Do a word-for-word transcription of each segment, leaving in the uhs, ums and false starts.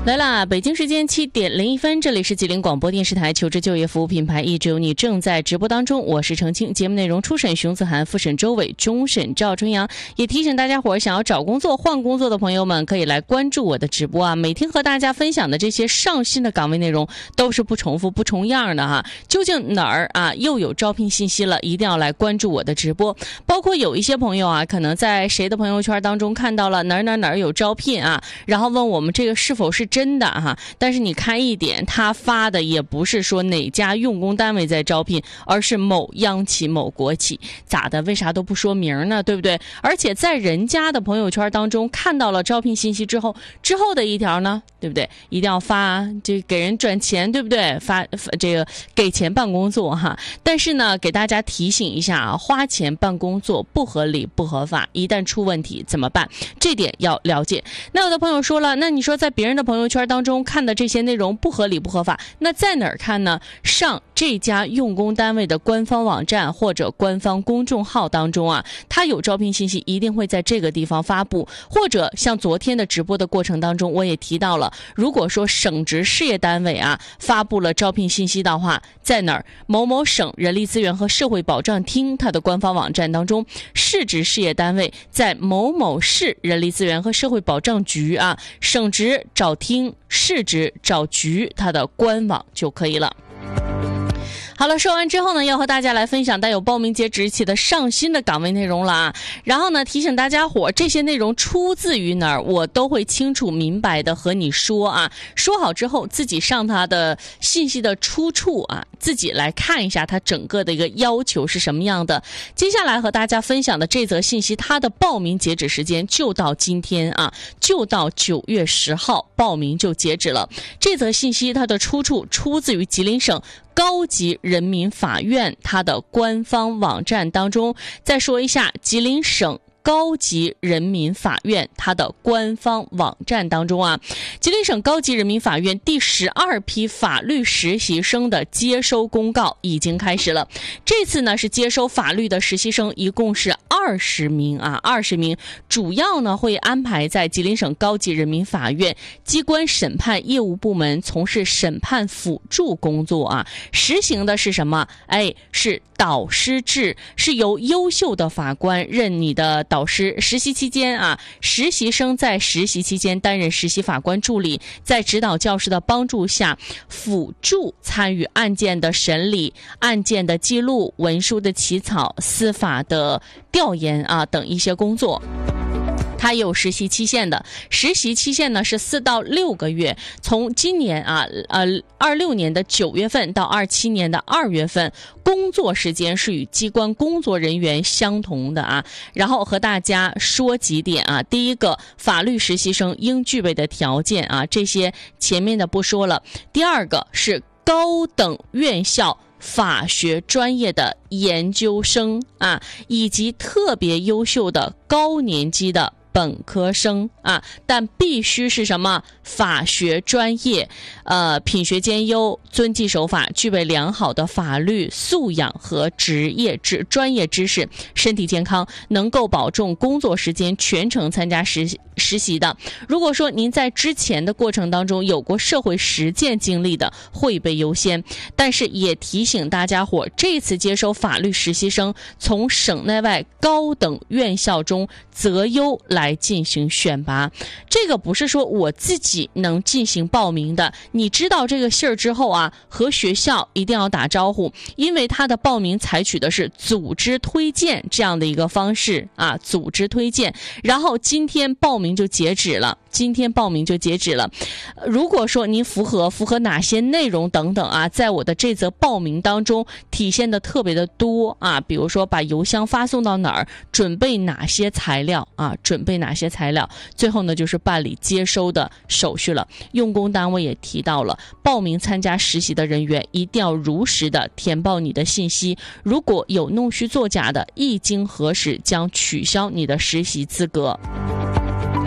来啦！北京时间七点零一分，这里是吉林广播电视台求职就业服务品牌一直有你正在直播当中，我是程青。节目内容初审熊子涵，复审周伟，终审赵春阳。也提醒大家伙儿，想要找工作换工作的朋友们，可以来关注我的直播啊！每天和大家分享的这些上新的岗位内容都是不重复不重样的哈。究竟哪儿啊又有招聘信息了？一定要来关注我的直播。包括有一些朋友啊，可能在谁的朋友圈当中看到了哪儿哪儿哪儿有招聘啊，然后问我们这个是否是真的哈，但是你看一点，他发的也不是说哪家用工单位在招聘，而是某央企某国企，咋的？为啥都不说名呢？对不对？而且在人家的朋友圈当中看到了招聘信息之后，之后的一条呢，对不对？一定要发，这给人赚钱，对不对？发这个给钱办工作哈。但是呢，给大家提醒一下啊，花钱办工作不合理不合法，一旦出问题怎么办？这点要了解。那有的朋友说了，那你说在别人的朋友圈当中看的这些内容不合理不合法，那在哪儿看呢？上这家用工单位的官方网站或者官方公众号当中啊，它有招聘信息一定会在这个地方发布，或者像昨天的直播的过程当中我也提到了，如果说省直事业单位啊发布了招聘信息的话，在哪儿？某某省人力资源和社会保障厅它的官方网站当中，市直事业单位在某某市人力资源和社会保障局啊，省直找厅，市直找局，它的官网就可以了。好了，说完之后呢，要和大家来分享带有报名截止日期的上新的岗位内容了啊。然后呢，提醒大家伙，这些内容出自于哪儿，我都会清楚明白的和你说啊。说好之后，自己上它的信息的出处啊，自己来看一下它整个的一个要求是什么样的。接下来和大家分享的这则信息，它的报名截止时间就到今天啊，就到九月十号报名就截止了。这则信息它的出处出自于吉林省高级人民法院它的官方网站当中。再说一下，吉林省高级人民法院它的官方网站当中啊，吉林省高级人民法院第十二批法律实习生的接收公告已经开始了。这次呢是接收法律的实习生，一共是二十名啊，二十名，主要呢会安排在吉林省高级人民法院机关审判业务部门从事审判辅助工作啊。实行的是什么？哎，是导师制，是由优秀的法官任你的导师。实习期间啊，实习生在实习期间担任实习法官助理，在指导教师的帮助下，辅助参与案件的审理、案件的记录、文书的起草、司法的调研啊等一些工作。它有实习期限的，实习期限呢是四到六个月，从今年啊呃二六年的九月份到二七年的二月份，工作时间是与机关工作人员相同的啊。然后和大家说几点啊，第一个，法律实习生应具备的条件啊，这些前面的不说了。第二个是高等院校法学专业的研究生啊，以及特别优秀的高年级的本科生啊，但必须是什么？法学专业，呃，品学兼优，遵纪守法，具备良好的法律素养和职业知专业知识，身体健康，能够保证工作时间全程参加实习实习的。如果说您在之前的过程当中有过社会实践经历的，会被优先。但是也提醒大家伙，这次接收法律实习生，从省内外高等院校中择优来进行选拔。这个不是说我自己能进行报名的，你知道这个信儿之后啊，和学校一定要打招呼，因为他的报名采取的是组织推荐这样的一个方式啊，组织推荐。然后今天报名就截止了，今天报名就截止了。如果说您符合符合哪些内容等等啊，在我的这则报名当中体现的特别的多啊，比如说把邮箱发送到哪儿，准备哪些材料啊，准备哪些材料，最后呢就是办理接收的手续了。用工单位也提到了，报名参加实习的人员一定要如实的填报你的信息，如果有弄虚作假的，一经核实将取消你的实习资格。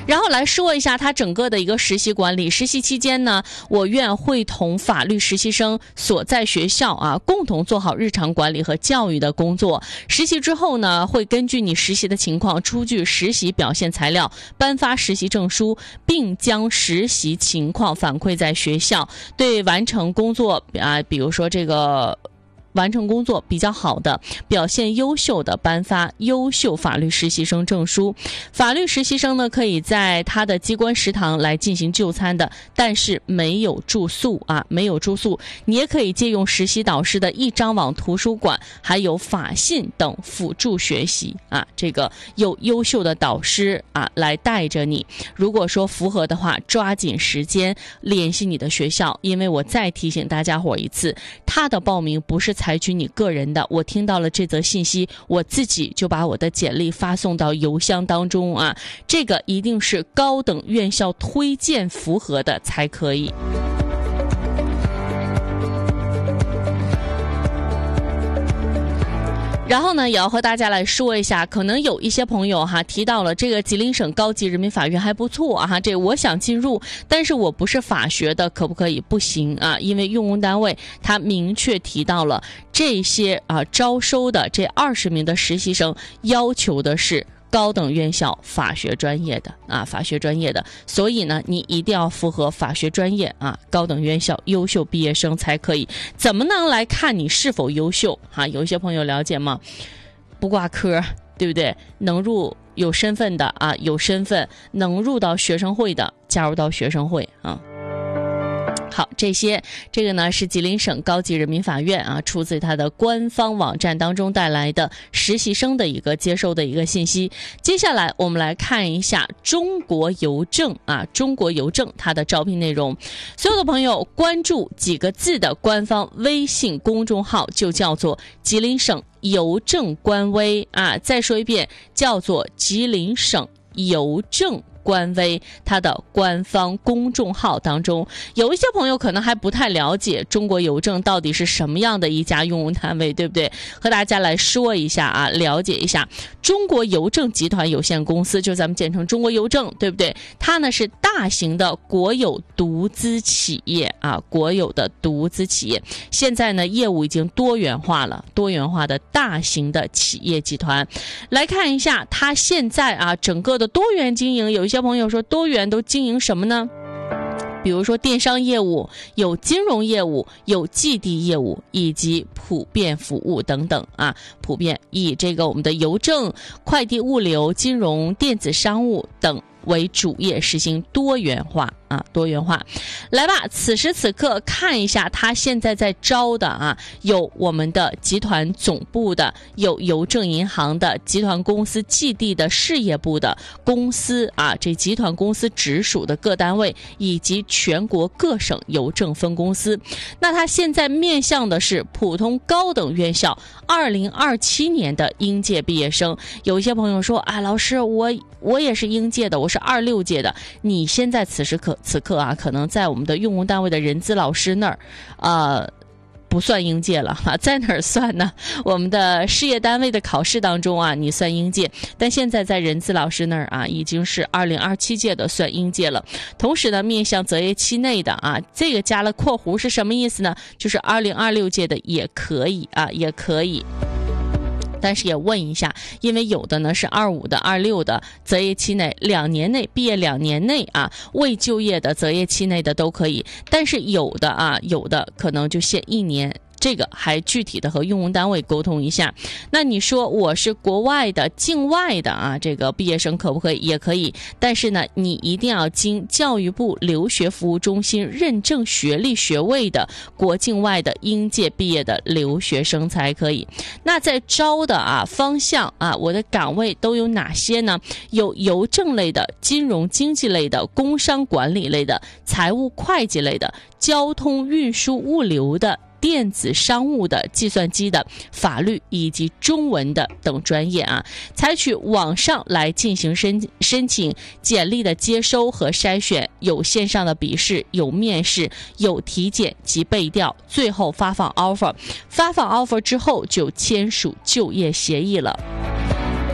然后来说一下它整个的一个实习管理。实习期间呢，我院会同法律实习生所在学校啊，共同做好日常管理和教育的工作。实习之后呢，会根据你实习的情况出具实习表现材料，颁发实习证书，并将实习情况反馈在学校。对完成工作啊，比如说这个完成工作比较好的、表现优秀的，颁发优秀法律实习生证书。法律实习生呢，可以在他的机关食堂来进行就餐的，但是没有住宿啊，没有住宿。你也可以借用实习导师的一张网图书馆，还有法信等辅助学习啊。这个有优秀的导师啊来带着你。如果说符合的话，抓紧时间联系你的学校，因为我再提醒大家伙一次，他的报名不是采取你个人的。我听到了这则信息，我自己就把我的简历发送到邮箱当中啊，这个一定是高等院校推荐符合的才可以。然后呢，也要和大家来说一下，可能有一些朋友哈提到了这个吉林省高级人民法院还不错啊，这我想进入，但是我不是法学的，可不可以？不行啊，因为用工单位他明确提到了这些啊招收的这二十名的实习生要求的是高等院校法学专业的啊，法学专业的，所以呢，你一定要符合法学专业啊，高等院校优秀毕业生才可以。怎么能来看你是否优秀啊？有一些朋友了解吗？不挂科，对不对？能入有身份的啊，有身份能入到学生会的，加入到学生会啊。好，这些这个呢是吉林省高级人民法院啊，出自它的官方网站当中带来的实习生的一个接收的一个信息。接下来我们来看一下中国邮政啊，中国邮政它的招聘内容。所有的朋友关注几个字的官方微信公众号，就叫做吉林省邮政官微啊。再说一遍，叫做吉林省邮政官微，它的官方公众号当中，有一些朋友可能还不太了解中国邮政到底是什么样的一家用工单位，对不对？和大家来说一下啊，了解一下中国邮政集团有限公司，就咱们简称中国邮政，对不对？它呢是大型的国有独资企业啊，国有的独资企业，现在呢业务已经多元化了，多元化的大型的企业集团。来看一下它现在啊整个的多元经营，有一些朋友说多元都经营什么呢？比如说电商业务，有金融业务，有寄递业务，以及普遍服务等等啊，普遍以这个我们的邮政、快递物流、金融、电子商务等为主业，实行多元化啊，多元化。来吧，此时此刻看一下他现在在招的啊，有我们的集团总部的，有邮政银行的，集团公司寄递的事业部的公司啊，这集团公司直属的各单位，以及全国各省邮政分公司。那他现在面向的是普通高等院校二零二七年的应届毕业生。有一些朋友说，哎，老师，我我也是应届的，我是二六届的。你现在此时可此刻啊，可能在我们的用工单位的人资老师那儿，呃，不算应届了哈，在哪儿算呢？我们的事业单位的考试当中啊，你算应届，但现在在人资老师那儿啊，已经是二零二七届的算应届了。同时呢，面向择业期内的啊，这个加了括弧是什么意思呢？就是二零二六届的也可以啊，也可以。但是也问一下，因为有的呢是二五的、二六的，择业期内两年内毕业两年内啊，未就业的择业期内的都可以，但是有的啊，有的可能就限一年。这个还具体的和用工单位沟通一下。那你说我是国外的、境外的啊，这个毕业生可不可以？也可以，但是呢，你一定要经教育部留学服务中心认证学历学位的国境外的应届毕业的留学生才可以。那在招的啊方向啊，我的岗位都有哪些呢？有邮政类的、金融经济类的、工商管理类的、财务会计类的、交通运输物流的、电子商务的、计算机的、法律以及中文的等专业啊，采取网上来进行申申请，简历的接收和筛选，有线上的笔试，有面试，有体检及背调，最后发放 offer， 发放 offer 之后就签署就业协议了。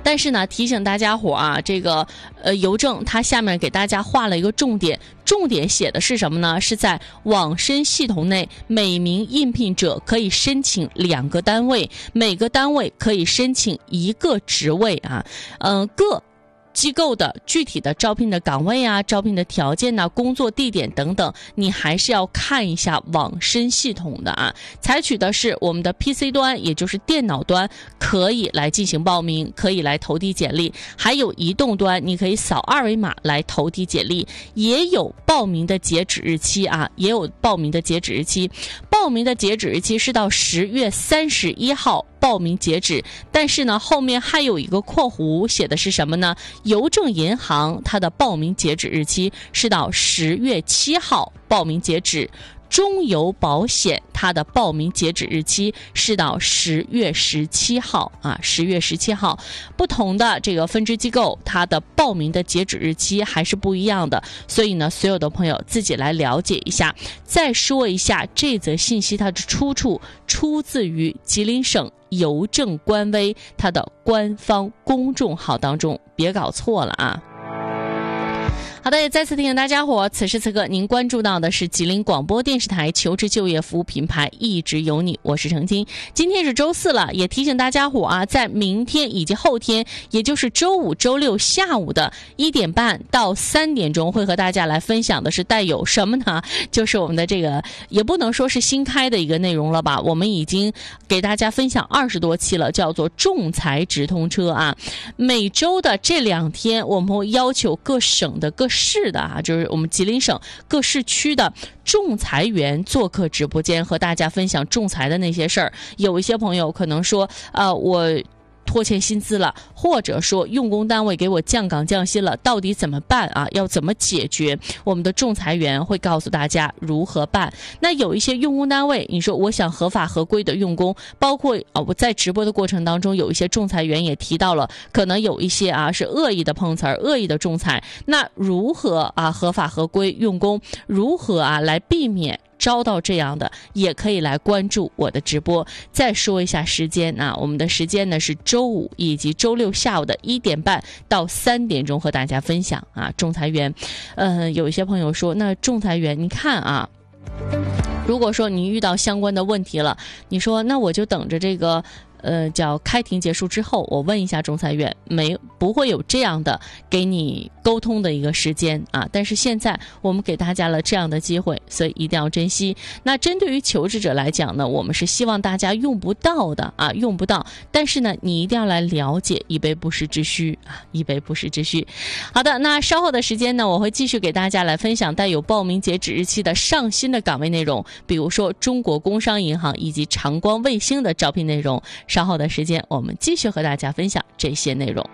但是呢，提醒大家伙啊，这个呃邮政它下面给大家画了一个重点，重点写的是什么呢？是在网申系统内，每名应聘者可以申请两个单位，每个单位可以申请一个职位啊，嗯、呃，各机构的具体的招聘的岗位啊、招聘的条件呐、啊、工作地点等等，你还是要看一下网申系统的啊。采取的是我们的 P C 端，也就是电脑端，可以来进行报名，可以来投递简历；还有移动端，你可以扫二维码来投递简历，也有报名的截止日期啊，也有报名的截止日期。报名的截止日期是到十月三十一号。报名截止，但是呢，后面还有一个括弧，写的是什么呢？邮政银行它的报名截止日期是到十月七号报名截止。中邮保险它的报名截止日期是到十月十七号啊，十月十七号。不同的这个分支机构，它的报名的截止日期还是不一样的，所以呢，所有的朋友自己来了解一下。再说一下这则信息，它的出处出自于吉林省邮政官微它的官方公众号当中，别搞错了啊。好的，也再次提醒大家伙，此时此刻您关注到的是吉林广播电视台求职就业服务品牌一直有你，我是程金。今天是周四了，也提醒大家伙啊，在明天以及后天，也就是周五、周六下午的一点半到三点钟，会和大家来分享的是带有什么呢？就是我们的这个也不能说是新开的一个内容了吧，我们已经给大家分享二十多期了，叫做仲裁直通车啊。每周的这两天，我们会要求各省的各市的啊，就是我们吉林省各市区的仲裁员做客直播间，和大家分享仲裁的那些事儿。有一些朋友可能说，呃，我拖欠薪资了，或者说用工单位给我降岗降薪了，到底怎么办啊？要怎么解决？我们的仲裁员会告诉大家如何办。那有一些用工单位，你说我想合法合规的用工，包括啊，我在直播的过程当中，有一些仲裁员也提到了，可能有一些啊是恶意的碰瓷儿、恶意的仲裁。那如何啊合法合规用工？如何啊来避免招到这样的，也可以来关注我的直播。再说一下时间啊，我们的时间呢是周五以及周六下午的一点半到三点钟和大家分享啊。仲裁员，呃，有一些朋友说，那仲裁员，你看啊，如果说你遇到相关的问题了，你说那我就等着这个。呃，叫开庭结束之后，我问一下仲裁员，没不会有这样的给你沟通的一个时间啊。但是现在我们给大家了这样的机会，所以一定要珍惜。那针对于求职者来讲呢，我们是希望大家用不到的啊，用不到。但是呢，你一定要来了解，以备不时之需啊，以备不时之需。好的，那稍后的时间呢，我会继续给大家来分享带有报名截止日期的上新的岗位内容，比如说中国工商银行以及长光卫星的招聘内容。稍后的时间，我们继续和大家分享这些内容。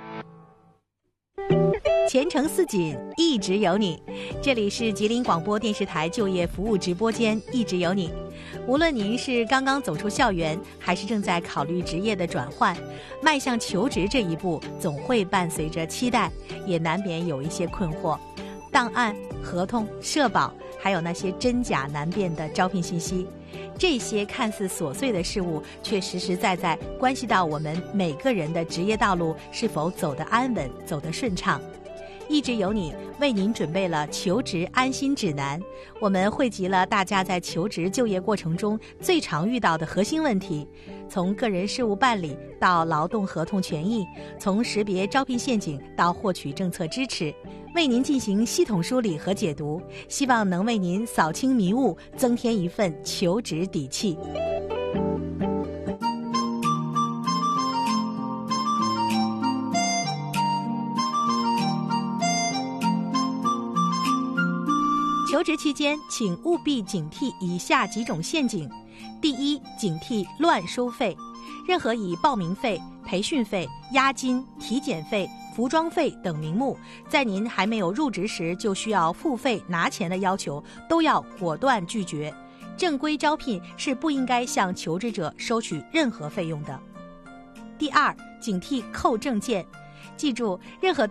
前程似锦，一直有你。这里是吉林广播电视台就业服务直播间，一直有你。无论您是刚刚走出校园，还是正在考虑职业的转换，迈向求职这一步，总会伴随着期待，也难免有一些困惑。档案、合同、社保，还有那些真假难辨的招聘信息，这些看似琐碎的事物，却实实在在关系到我们每个人的职业道路是否走得安稳、走得顺畅。一直有你为您准备了求职安心指南，我们汇集了大家在求职就业过程中最常遇到的核心问题，从个人事务办理到劳动合同权益，从识别招聘陷阱到获取政策支持，为您进行系统梳理和解读，希望能为您扫清迷雾，增添一份求职底气。求职期间，请务必警惕以下几种陷阱。第一，警惕乱收费。任何以报名费、培训费、押金、体检费、服装费等名目，在您还没有入职时就需要付费拿钱的要求，都要果断拒绝。正规招聘是不应该向求职者收取任何费用的。第二，警惕扣证件。记住，任何单